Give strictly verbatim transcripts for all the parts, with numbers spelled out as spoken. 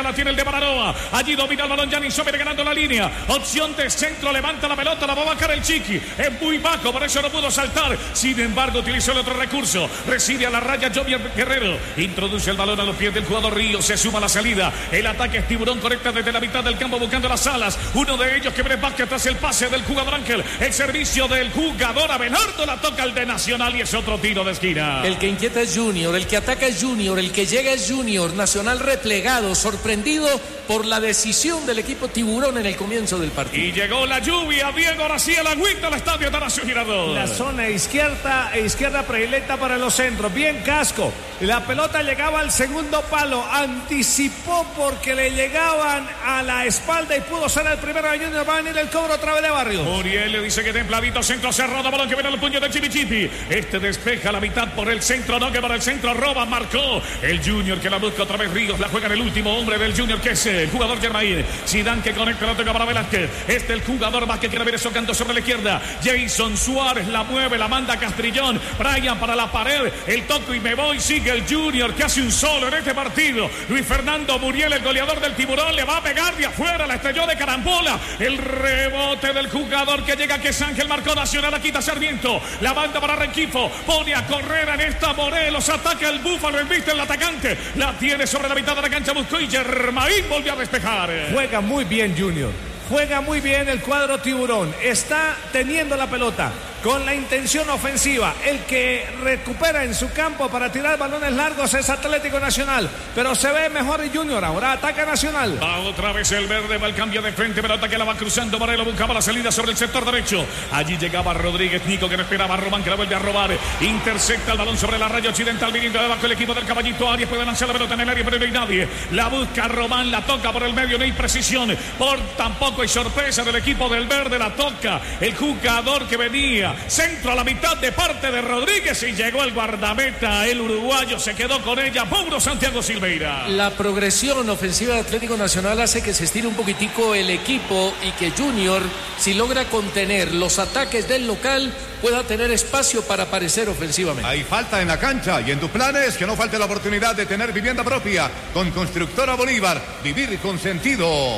la tiene el de Bararoa. Allí domina el balón Gianni Sommer ganando la línea. Opción de centro, levanta la pelota, la va a bajar el Chiqui. Es muy bajo, por eso no pudo saltar. Sin embargo, utilizó el otro recurso. Recibe a la raya Jovier Guerrero. Introduce el balón a los pies del jugador Río. Se suma a la salida. El ataque es Tiburón, conecta desde la mitad del campo buscando las alas. Uno de ellos que Pérez Vázquez tras el pase del jugador Ángel. El servicio del jugador Abelardo, la toca el de Nacional y es otro tiro de esquina. El que inquieta es Junior, el que ataca es Junior, el que llega es Junior. Nacional replegado, sorprendido por la decisión del equipo Tiburón en el comienzo del partido. Y llegó la lluvia, Diego, ahora sí el agüita al estadio Atanasio Girardot. La zona izquierda e izquierda predilecta para los centros. Bien Casco. La pelota llegaba al segundo palo. Anticipó porque le llegaban a la espalda y pudo ser el primero de Junior. Va a venir el cobro otra vez de Barrios. Muriel le dice que templadito, centro cerrado, balón que viene al puño de Chipichipi. Este despeja la mitad por el centro, no que para el centro, roba, marcó el Junior que la busca otra vez Ríos, la juega en el último hombre del Junior que es el jugador Germain. Zidane que conecta la toca para Velázquez. Este el jugador Vázquez que la viene socando sobre la izquierda. Jason Suárez la mueve, la manda a Castrillón. Brian para la pared, el toco y me voy, sigue el Junior que hace un solo en este partido. Luis Fernando Muriel, el goleador del Tiburón, le va a pegar de afuera, la estrelló de carambola. El rebote del jugador que llega, que es Ángel, marcó Nacional, la quita Sarmiento, la banda para Rengifo, pone a correr en esta Morelos, ataca el Búfalo, el viste el atacante, la tiene sobre la mitad de la cancha, buscó y Germain volvió a despejar. Juega muy bien Junior, juega muy bien el cuadro Tiburón, está teniendo la pelota con la intención ofensiva. El que recupera en su campo para tirar balones largos es Atlético Nacional, pero se ve mejor el Junior. Ahora ataca Nacional. Va otra vez el verde, va el cambio de frente, pelota que la va cruzando. Morelos buscaba la salida sobre el sector derecho. Allí llegaba Rodríguez, Nico que no esperaba a Román, que la vuelve a robar. Intercepta el balón sobre la raya occidental, viniendo de abajo el equipo del Caballito Arias. Puede lanzar la pelota en el área, pero no hay nadie. La busca Román, la toca por el medio, no hay precisión. Por tampoco hay sorpresa del equipo del verde, la toca el jugador que venía. Centro a la mitad de parte de Rodríguez y llegó el guardameta, el uruguayo se quedó con ella, Mauro Santiago Silveira. La progresión ofensiva de Atlético Nacional hace que se estire un poquitico el equipo y que Junior, si logra contener los ataques del local, pueda tener espacio para aparecer ofensivamente. Hay falta en la cancha y en tus planes que no falte la oportunidad de tener vivienda propia con Constructora Bolívar, vivir con sentido.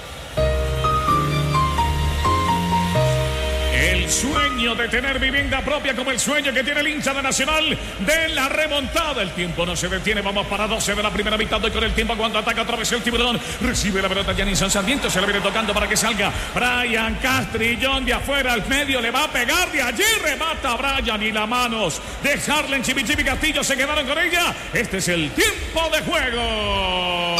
El sueño de tener vivienda propia como el sueño que tiene el hincha de Nacional de la remontada. El tiempo no se detiene, vamos para doce de la primera mitad. Doy con el tiempo cuando ataca otra vez el Tiburón. Recibe la pelota Gianni Sarmiento, se la viene tocando para que salga Brian Castrillón de afuera al medio, le va a pegar de allí, remata Brian y las manos de Harlen, Chipichipi Castillo se quedaron con ella. Este es el tiempo de juego.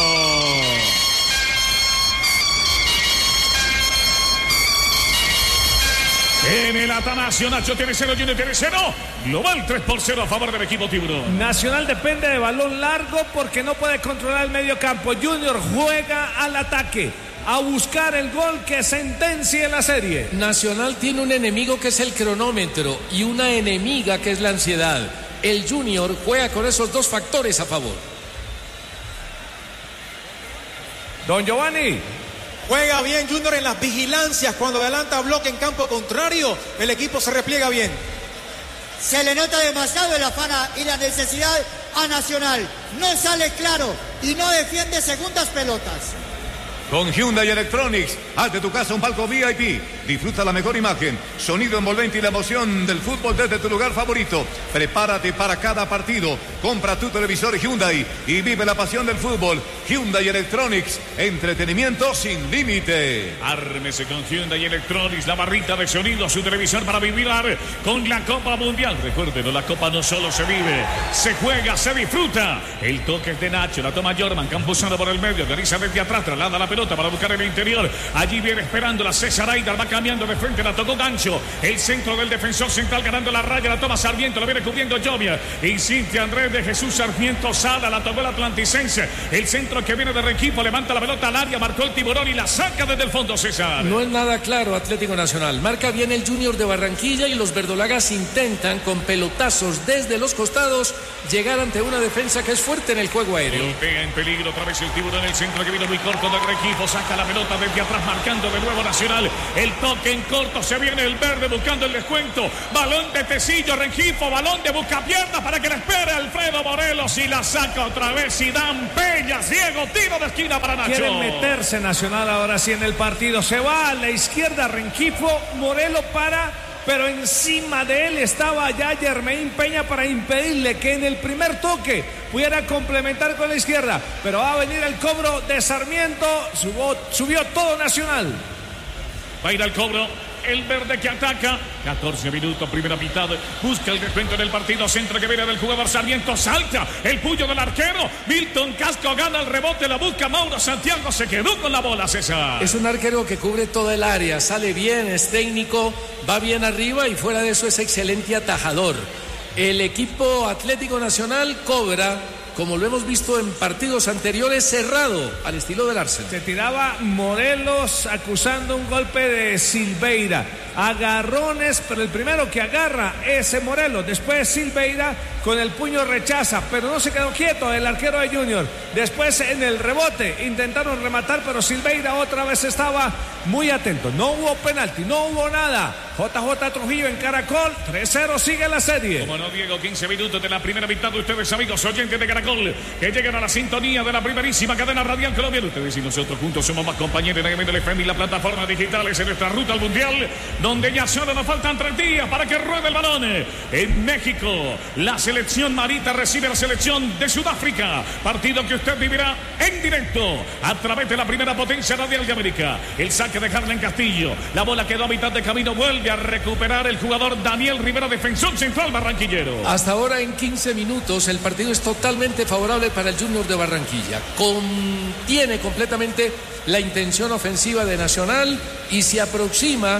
En el Atanasio, Nacho tiene cero, Junior tiene cero. Global tres por cero a favor del equipo Tiburón. Nacional depende de balón largo porque no puede controlar el medio campo. Junior juega al ataque, a buscar el gol que sentencie la serie. Nacional tiene un enemigo que es el cronómetro y una enemiga que es la ansiedad. El Junior juega con esos dos factores a favor. Don Giovanni. Juega bien Junior en las vigilancias. Cuando adelanta bloque en campo contrario, el equipo se repliega bien. Se le nota demasiado el afán y la necesidad a Nacional. No sale claro y no defiende segundas pelotas. Con Hyundai Electronics, haz de tu casa un palco V I P. Disfruta la mejor imagen, sonido envolvente y la emoción del fútbol desde tu lugar favorito. Prepárate para cada partido. Compra tu televisor Hyundai y vive la pasión del fútbol. Hyundai Electronics, entretenimiento sin límite. Ármese con Hyundai Electronics, la barrita de sonido, su televisor para vibrar con la Copa Mundial. Recuerden, la Copa no solo se vive, se juega, se disfruta. El toque es de Nacho, la toma Jorman, Campuzano por el medio, realiza desde atrás, traslada la pelota para buscar el interior. Allí viene esperando la César Aidar, va cambiando de frente, la tocó Gancho. El centro del defensor central ganando la raya, la toma Sarmiento, lo viene cubriendo Jovia. Insiste Andrés de Jesús Sarmiento Sala, la tocó el atlanticense. El centro que viene de Rengifo, levanta la pelota al área, marcó el Tiburón y la saca desde el fondo César. No es nada claro Atlético Nacional. Marca bien el Junior de Barranquilla y los verdolagas intentan con pelotazos desde los costados llegar ante una defensa que es fuerte en el juego aéreo. Golpea en peligro otra vez el Tiburón, el centro que viene muy corto de Rengifo, saca la pelota desde atrás marcando de nuevo Nacional. El toque en corto, se viene el verde buscando el descuento. Balón de Tecillo, Rengifo, balón de buscapiernas para que le espere Alfredo Morelos y la saca otra vez Zidane Peñas. Diego, tiro de esquina para Nacho. Quieren meterse Nacional ahora sí en el partido. Se va a la izquierda Rengifo, Morelos para, pero encima de él estaba ya Germain Peña para impedirle que en el primer toque pudiera complementar con la izquierda. Pero va a venir el cobro de Sarmiento. Subió, subió todo Nacional. Va a ir al cobro el verde que ataca. catorce minutos, primera mitad. Busca el descuento en el partido. Centro que viene del jugador Sarmiento. Salta el puño del arquero. Milton Casco gana el rebote. La busca Mauro Santiago. Se quedó con la bola, César. Es un arquero que cubre toda el área. Sale bien, es técnico, va bien arriba y fuera de eso es excelente atajador. El equipo Atlético Nacional cobra, como lo hemos visto en partidos anteriores, cerrado, al estilo del Arsenal. Se tiraba Morelos acusando un golpe de Silveira. Agarrones, pero el primero que agarra es Morelos. Después Silveira con el puño rechaza, pero no se quedó quieto el arquero de Junior. Después en el rebote intentaron rematar, pero Silveira otra vez estaba muy atento. No hubo penalti, no hubo nada. J J Trujillo en Caracol, tres cero sigue la serie. Como no, Diego, quince minutos de la primera mitad de ustedes, amigos oyentes de Caracol, que llegan a la sintonía de la primerísima cadena radial colombiana. Ustedes y nosotros juntos somos más compañeros de M L F M y la plataforma digitales en nuestra ruta al Mundial, donde ya solo nos faltan tres días para que ruede el balón. En México, la selección Marita recibe a la selección de Sudáfrica. Partido que usted vivirá en directo a través de la primera potencia radial de América. El saque de Harlan Castillo. La bola quedó a mitad de camino. Vuelve a recuperar el jugador Daniel Rivera, defensor central barranquillero. Hasta ahora en quince minutos el partido es totalmente favorable para el Junior de Barranquilla. Contiene completamente la intención ofensiva de Nacional y se aproxima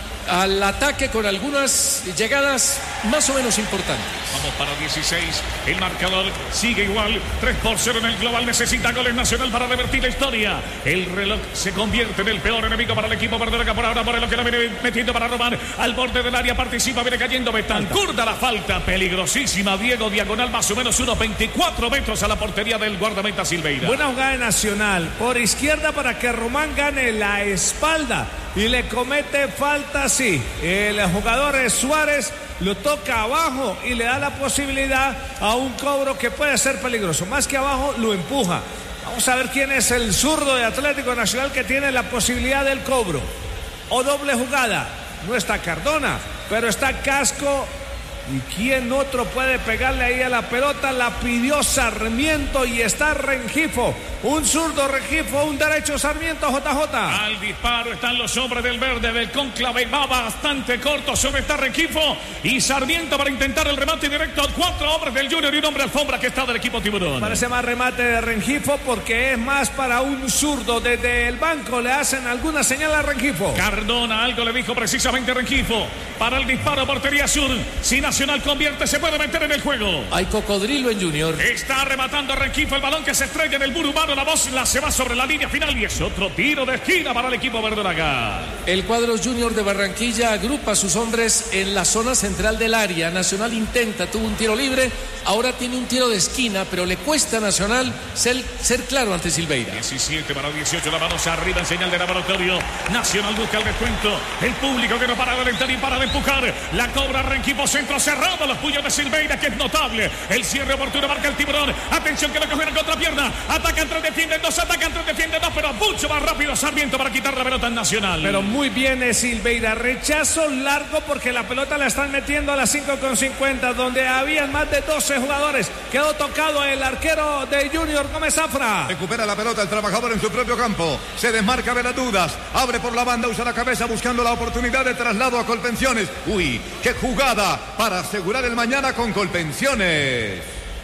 al ataque con algunas llegadas más o menos importantes. Vamos para dieciséis, el marcador sigue igual, tres por cero en el global. Necesita goles Nacional para revertir la historia. El reloj se convierte en el peor enemigo para el equipo verdolaga por ahora, por lo que la viene metiendo para robar al borde del área, participa, viene cayendo Betancourt, da la falta peligrosísima. Diego, diagonal más o menos unos veinticuatro metros a la portería del guardameta Silveira. Buena jugada de Nacional por izquierda para que Román gane la espalda y le comete falta, sí. El jugador Suárez lo toca abajo y le da la posibilidad a un cobro que puede ser peligroso. Más que abajo, lo empuja. Vamos a ver quién es el zurdo de Atlético Nacional que tiene la posibilidad del cobro. O doble jugada. No está Cardona, pero está Casco. ¿Y quién otro puede pegarle ahí a la pelota? La pidió Sarmiento y está Rengifo. Un zurdo Rengifo, un derecho Sarmiento, J J. Al disparo están los hombres del verde del cónclave. Va bastante corto sobre está Rengifo y Sarmiento para intentar el remate directo. Cuatro hombres del Junior y un hombre alfombra que está del equipo Tiburón. Parece más remate de Rengifo porque es más para un zurdo. Desde el banco le hacen alguna señal a Rengifo. Cardona algo le dijo precisamente Rengifo. Para el disparo, portería sur. Si Nacional convierte, se puede meter en el juego. Hay cocodrilo en Junior. Está rematando Rengifo, el balón que se estrella en el muro humano. La voz la se va sobre la línea final y es otro tiro de esquina para el equipo verdolaga. El cuadro Junior de Barranquilla agrupa a sus hombres en la zona central del área. Nacional intenta, tuvo un tiro libre, ahora tiene un tiro de esquina, pero le cuesta a Nacional ser, ser claro ante Silveira. diecisiete para dieciocho, la mano arriba en señal de laboratorio. Nacional busca el descuento. El público que no para de alentar y para de empujar. La cobra Rengifo, centro cerrado, los puños de Silveira, que es notable. El cierre oportuno marca el Tiburón. Atención que lo coge en la contrapierna. Atacan tres, defienden dos, atacan tres, defienden dos, pero mucho más rápido Sarmiento para quitar la pelota en Nacional. Pero muy bien es Silveira. Rechazo largo porque la pelota la están metiendo a las cinco con cincuenta, donde habían más de doce jugadores. Quedó tocado el arquero de Junior, Gómez Zafra. Recupera la pelota el trabajador en su propio campo. Se desmarca de las dudas. Abre por la banda, usa la cabeza buscando la oportunidad de traslado a Colpensiones. Uy, qué jugada para asegurar el mañana con Colpensiones.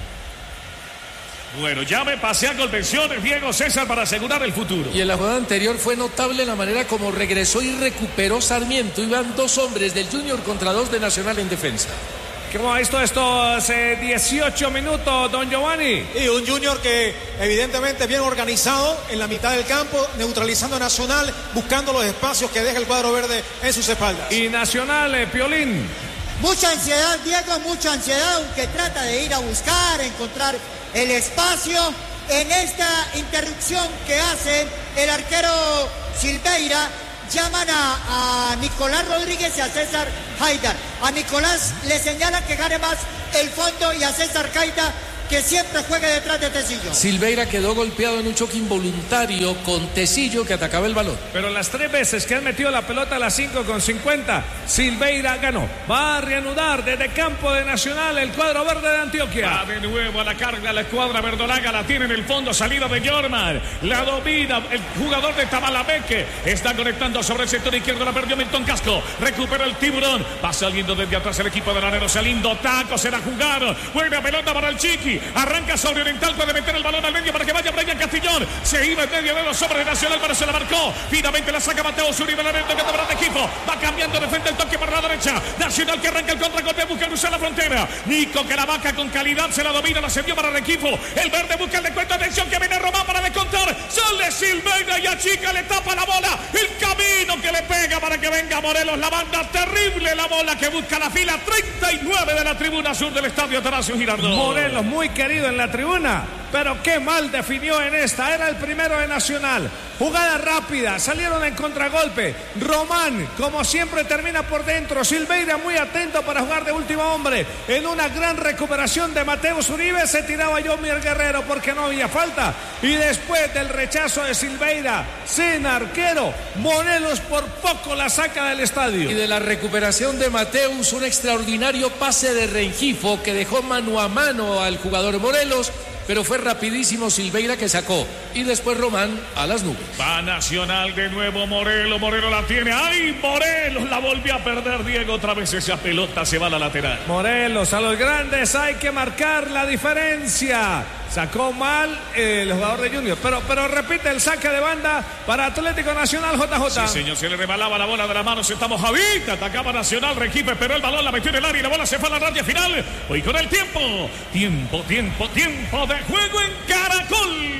Bueno, ya me pasé a Colpensiones, Diego César, para asegurar el futuro. Y en la jugada anterior fue notable la manera como regresó y recuperó Sarmiento. Iban dos hombres del Junior contra dos de Nacional en defensa. ¿Cómo ha visto estos eh, dieciocho minutos, don Giovanni? Y un Junior que evidentemente bien organizado en la mitad del campo, neutralizando a Nacional, buscando los espacios que deja el cuadro verde en sus espaldas. Y Nacional, eh, Piolín. Mucha ansiedad, Diego, mucha ansiedad, aunque trata de ir a buscar, encontrar el espacio en esta interrupción que hace el arquero Silveira. llaman a, a Nicolás Rodríguez y a César Haidar. A Nicolás le señalan que gane más el fondo y a César Haidar que siempre juegue detrás de Tecillo. Silveira quedó golpeado en un choque involuntario con Tecillo, que atacaba el balón. Pero las tres veces que han metido la pelota a las cinco con cincuenta, Silveira ganó. Va a reanudar desde campo de Nacional el cuadro verde de Antioquia. Va de nuevo a la carga la escuadra verdolaga, la tiene en el fondo, salida de Jorman, la domina el jugador de Tabalameque, está conectando sobre el sector izquierdo, la perdió Milton Casco, recupera el Tiburón, va saliendo desde atrás el equipo de Lanero, lindo taco, será jugar, buena pelota para el Chiqui, arranca sobre Oriental, puede meter el balón al medio para que vaya Brian Castillón, se iba en medio de los sobres de Nacional, pero se la marcó, finalmente la saca Mateo Zuribe, la que tendrá de equipo, va cambiando de frente el toque por la derecha, Nacional que arranca el contragolpe, busca cruzar la frontera, Nico que la vaca con calidad, se la domina, la cedió para el equipo, el verde busca el descuento, atención que viene Román para descontar, sale Silveira y a Chica le tapa la bola, el camino que le pega para que venga Morelos, la banda terrible, la bola que busca la fila treinta y nueve de la tribuna sur del estadio Atanasio Girardot. Morelos muy querido en la tribuna, pero qué mal definió en esta, era el primero de Nacional, jugada rápida, salieron en contragolpe, Román como siempre termina por dentro, Silveira muy atento para jugar de último hombre, en una gran recuperación de Mateo Zuribe, se tiraba Yomier Guerrero porque no había falta, y después del rechazo de Silveira, sin arquero, Morelos por poco la saca del estadio. Y de la recuperación de Mateus, un extraordinario pase de Rengifo que dejó mano a mano al jugador Morelos, pero fue rapidísimo Silveira que sacó, y después Román a las nubes. Va Nacional de nuevo, Morelos, Morelos la tiene, ¡ay! Morelos la volvió a perder Diego, otra vez esa pelota se va a la lateral. Morelos, a los grandes hay que marcar la diferencia. Sacó mal el jugador de Junior, pero, pero repite el saque de banda para Atlético Nacional, J J. Sí, señor, se le rebalaba la bola de la mano, estamos Javita, atacaba Nacional, Requipe, pero el balón la metió en el área y la bola se fue a la raya final. Hoy con el tiempo, tiempo, tiempo, tiempo de juego en Caracol.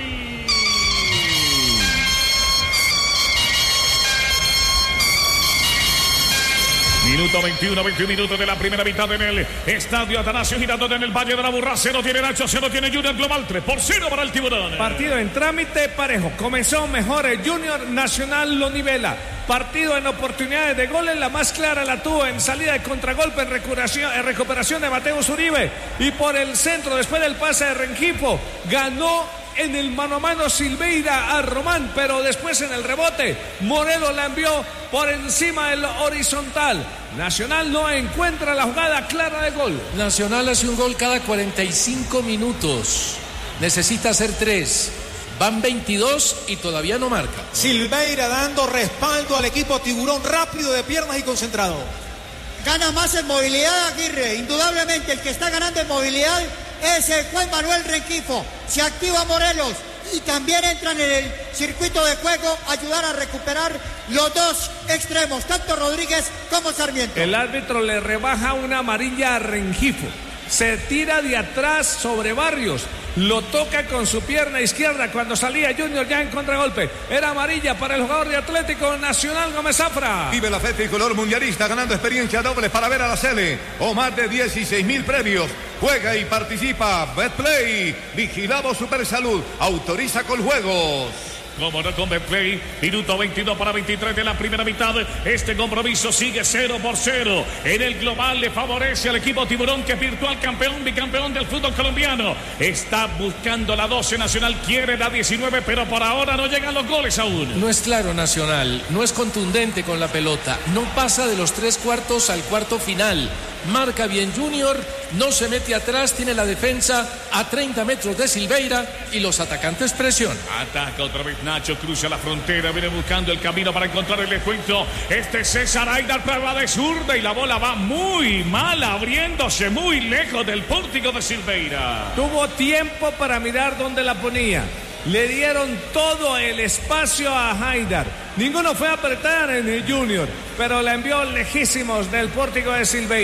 Minuto veintiuno, veintiún minutos de la primera mitad en el estadio Atanasio Girardot en el Valle de la Burra. Cero tiene Nacho, cero tiene Junior Global, tres por cero para el Tiburón. Partido en trámite parejo. Comenzó mejor el Junior, Nacional lo nivela. Partido en oportunidades de goles, la más clara la tuvo en salida de contragolpe, en recuperación, en recuperación de Mateo Zuribe. Y por el centro, después del pase de Rengifo, ganó en el mano a mano Silveira a Román, pero después en el rebote Morelos la envió por encima del horizontal. Nacional no encuentra la jugada clara de gol. Nacional hace un gol cada cuarenta y cinco minutos, necesita hacer tres, van veintidós y todavía no marca. Silveira dando respaldo al equipo Tiburón, rápido de piernas y concentrado. Gana más en movilidad Aguirre, indudablemente el que está ganando en movilidad es el Juan Manuel Rengifo. Se activa Morelos y también entran en el circuito de juego a ayudar a recuperar los dos extremos, tanto Rodríguez como Sarmiento. El árbitro le rebaja una amarilla a Rengifo, se tira de atrás sobre Barrios, lo toca con su pierna izquierda cuando salía Junior ya en contragolpe. Era amarilla para el jugador de Atlético Nacional, Gómez Zafra. Vive la fe tricolor mundialista ganando experiencia doble para ver a la Sele o más de dieciséis mil premios. Juega y participa. Betplay, vigilado Supersalud, autoriza con juegos. Como no con Betplay, minuto veintidós para veintitrés de la primera mitad. Este compromiso sigue cero por cero. En el global le favorece al equipo Tiburón, que es virtual campeón, bicampeón del fútbol colombiano. Está buscando la doce Nacional, quiere la diecinueve, pero por ahora no llegan los goles aún. No es claro Nacional, no es contundente con la pelota, no pasa de los tres cuartos al cuarto final. Marca bien Junior, no se mete atrás, tiene la defensa a treinta metros de Silveira y los atacantes presión. Ataca otra vez Nacho, cruza la frontera, viene buscando el camino para encontrar el descuento. Este César Haidar, prueba de zurda y la bola va muy mal, abriéndose muy lejos del pórtico de Silveira. Tuvo tiempo para mirar dónde la ponía. Le dieron todo el espacio a Haidar. Ninguno fue a apretar en el Junior, pero la envió lejísimos del pórtico de Silveira.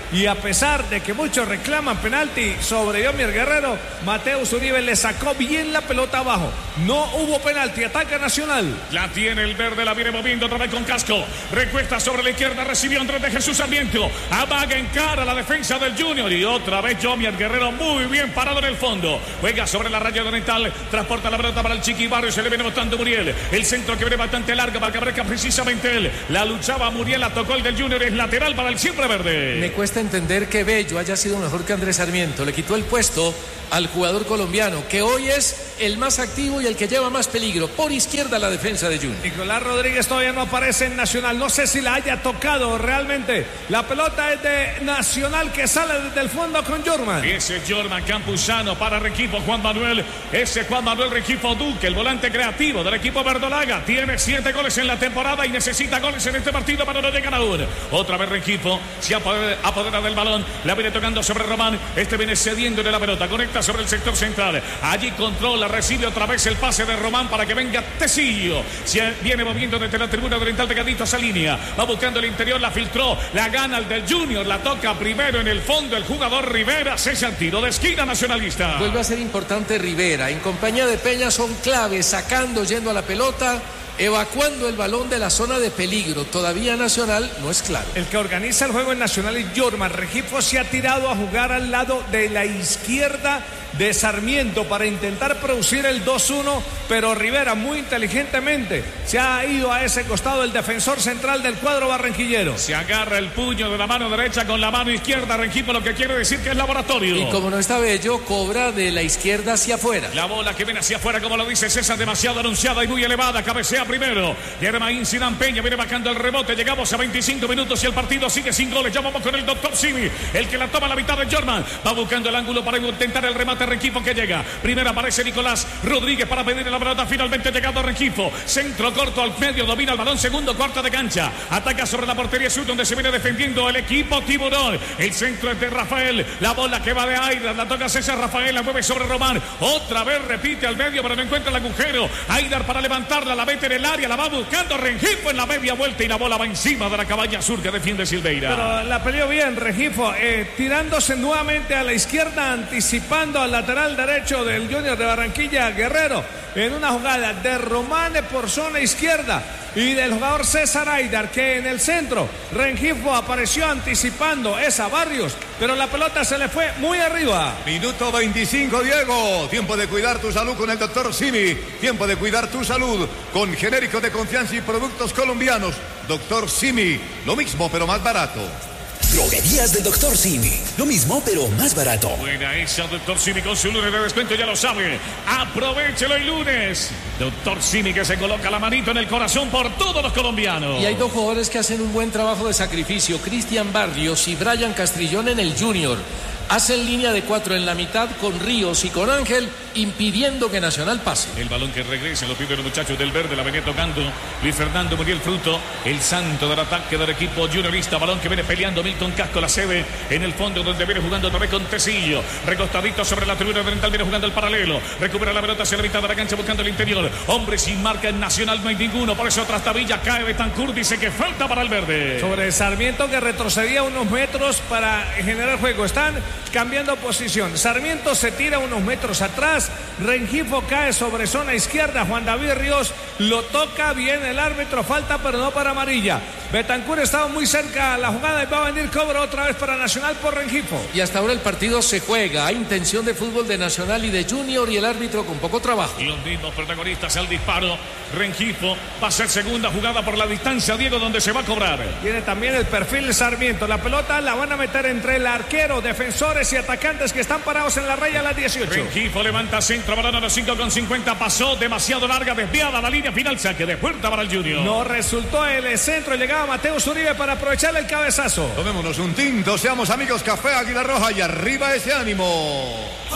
Y a pesar de que muchos reclaman penalti sobre Yomier Guerrero, Mateus Uribe le sacó bien la pelota abajo. No hubo penalti, ataca Nacional. La tiene el verde, la viene moviendo otra vez con Casco. Recuesta sobre la izquierda, recibió Andrés de Jesús Sarmiento. Amaga en cara la defensa del Junior. Y otra vez Yomier Guerrero muy bien parado en el fondo. Juega sobre la raya oriental, transporta la pelota para el Chiqui Barrio. Se le viene botando Muriel. El centro que viene bastante largo para que aparezca precisamente él. La luchaba Muriel, la tocó el del Junior. Es lateral para el siempre verde. Me cuesta entender que Bello haya sido mejor que Andrés Sarmiento. Le quitó el puesto al jugador colombiano, que hoy es el más activo y el que lleva más peligro. Por izquierda la defensa de Junior. Nicolás Rodríguez todavía no aparece en Nacional. No sé si la haya tocado realmente. La pelota es de Nacional, que sale desde el fondo con Jorman. Ese Jorman Campuzano para el equipo Juan Manuel. Ese Juan Manuel Rengifo Duque, el volante creativo del equipo verdolaga. Tiene siete goles en la temporada y necesita goles en este partido, pero no llegan aún. Otra vez Rengifo se apodera del balón. La viene tocando sobre Román. Este viene cediéndole la pelota. Conecta sobre el sector central. Allí controla, recibe otra vez el pase de Román para que venga Tecillo. Se viene moviendo desde la tribuna oriental pegadito a esa línea. Va buscando el interior, la filtró. La gana el del Junior. La toca primero en el fondo el jugador Rivera. Cesa el tiro de esquina nacionalista. Vuelve a ser importante Rivera. En compañía de Peña son claves, sacando, yendo a la pelota, evacuando el balón de la zona de peligro. Todavía Nacional no es claro. El que organiza el juego en Nacional es Jorman. Rengifo se ha tirado a jugar al lado de la izquierda de Sarmiento para intentar producir el dos uno, pero Rivera muy inteligentemente se ha ido a ese costado, el defensor central del cuadro barranquillero. Se agarra el puño de la mano derecha con la mano izquierda Rengifo, lo que quiere decir que es laboratorio. Y como no está Bello, cobra de la izquierda hacia afuera. La bola que viene hacia afuera, como lo dice César, demasiado anunciada y muy elevada. Cabecea primero Germain Sidán Peña, viene bajando el rebote. Llegamos a veinticinco minutos y el partido sigue sin goles. Ya vamos con el doctor Simi, el que la toma a la mitad de Jorman. Va buscando el ángulo para intentar el remate. Rengifo que llega. Primero aparece Nicolás Rodríguez para pedirle la pelota. Finalmente llegado Rengifo. Centro corto al medio, domina el balón. Segundo cuarto de cancha. Ataca sobre la portería sur, donde se viene defendiendo el equipo Tiburón. El centro es de Rafael. La bola que va de Aidar. La toca César Rafael. La mueve sobre Román. Otra vez repite al medio, pero no encuentra el agujero. Aidar para levantarla. La mete en el área. La va buscando Rengifo en la media vuelta. Y la bola va encima de la cabaña sur que defiende Silveira. Pero la peleó bien Rengifo. Eh, tirándose nuevamente a la izquierda, anticipando al lateral derecho del Junior de Barranquilla, Guerrero, en una jugada de Romane por zona izquierda y del jugador César Aidar, que en el centro Rengifo apareció anticipando esa Barrios, pero la pelota se le fue muy arriba. Minuto veinticinco, Diego. Tiempo de cuidar tu salud con el doctor Simi. Tiempo de cuidar tu salud con genéricos de confianza y productos colombianos. doctor Simi, lo mismo pero más barato. Droguerías del doctor Simi. Lo mismo, pero más barato. Buena esa, doctor Simi, con su lunes de descuento, ya lo sabe. Aprovechelo el lunes. doctor Simi, que se coloca la manito en el corazón por todos los colombianos. Y hay dos jugadores que hacen un buen trabajo de sacrificio. Cristian Barrios y Brian Castrillón en el Junior. Hacen línea de cuatro en la mitad con Ríos y con Ángel, impidiendo que Nacional pase. El balón que regresa, lo piden los muchachos del verde, la venía tocando Luis Fernando Muriel Fruto, el santo del ataque del equipo juniorista. Balón que viene peleando Milton Casco, la sede en el fondo, donde viene jugando otra vez con Tecillo. Recostadito sobre la tribuna oriental, viene jugando el paralelo. Recupera la pelota hacia la mitad de la cancha, buscando el interior. Hombre sin marca en Nacional no hay ninguno, por eso Trastabilla cae. Betancur dice que falta para el verde. Sobre Sarmiento, que retrocedía unos metros para generar juego. Están cambiando posición. Sarmiento se tira unos metros atrás. Rengifo cae sobre zona izquierda. Juan David Ríos lo toca bien el árbitro. Falta, pero no para amarilla. Betancur estaba muy cerca a la jugada y va a venir cobro otra vez para Nacional por Rengifo. Y hasta ahora el partido se juega. Hay intención de fútbol de Nacional y de Junior, y el árbitro con poco trabajo. Y los mismos protagonistas al disparo. Rengifo va a ser segunda jugada por la distancia, Diego, donde se va a cobrar. Tiene también el perfil de Sarmiento. La pelota la van a meter entre el arquero, defensores y atacantes que están parados en la raya a las dieciocho. Rengifo levanta centro, balón a los cinco con cincuenta. Pasó demasiado larga, desviada la línea final. Saque de puerta para el Junior. No resultó el centro. Llegaba Mateus Uribe para aprovechar el cabezazo. Tomémonos un tinto, seamos amigos. Café Águila Roja y arriba ese ánimo.